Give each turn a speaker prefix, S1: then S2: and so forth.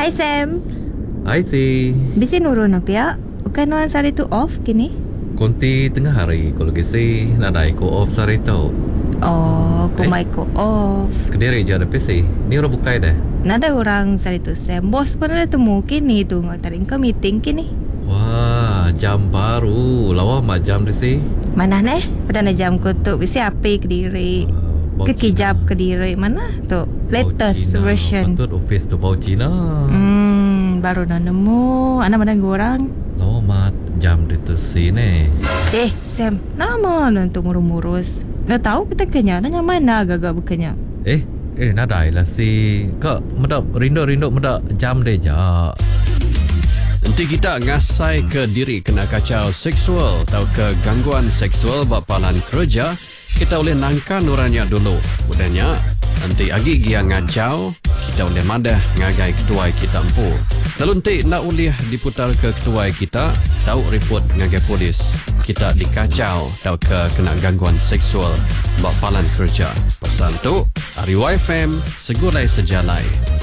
S1: Hai Sam.
S2: Hai si.
S1: Bisi nurun apa? Bukan nuan sari tu off kini?
S2: Konti tengah hari kalau kisi nadai ko off sari tau.
S1: Oh, kumai ko off.
S2: Kediri je ada PC. Ni orang bukai dah.
S1: Nada orang sari tu Sam. Bos pun ada temu kini tu ngatarin ke meeting kini.
S2: Wah, jam baru. Lawa mak jam di si.
S1: Mana neh? Pada jam ko tu bisi api Kediri. Kekijap Kediri mana tu? Latest version.
S2: Patut office tu bau Cina.
S1: Baru nak nemu. Anak mana orang?
S2: Lawa mak jam di tu si ni.
S1: Sam, nama nanti ngurus-ngurus. Dah tahu kita kenya, nanya mana agak-agak berkenya.
S2: Nadai lah si. Kak, medak rindu medak jam deh ja.
S3: Nanti kita ngasai ke diri kena kacau seksual atau ke gangguan seksual bapalan kerja, kita boleh nangkan orangnya dulu. Udahnya, nanti agi dia ngacau, kita boleh madah ngagai ketua kita empu. Lalu nanti nak boleh diputar ke ketua kita, tahu report ngagai polis. Kita dikacau atau ke kena gangguan seksual bapalan kerja. Pesan tu, Ari YFM, segulai sejalai.